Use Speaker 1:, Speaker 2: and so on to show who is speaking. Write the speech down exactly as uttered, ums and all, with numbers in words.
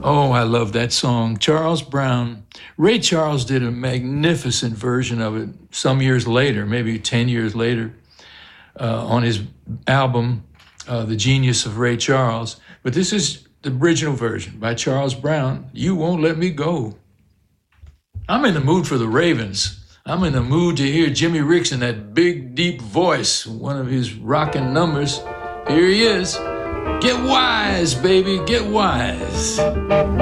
Speaker 1: Oh, I love that song. Charles Brown. Ray Charles did a magnificent version of it some years later, maybe ten years later, uh, on his album, uh, The Genius of Ray Charles. But this is the original version by Charles Brown. You Won't Let Me Go. I'm in the mood for the Ravens. I'm in the mood to hear Jimmy Ricks in that big, deep voice, one of his rockin' numbers. Here he is. Get wise, baby, get wise.